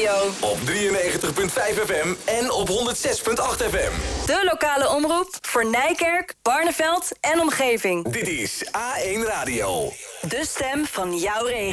Radio. Op 93.5 FM en op 106.8 FM. De lokale omroep voor Nijkerk, Barneveld en omgeving. Dit is A1 Radio. De stem van jouw regio.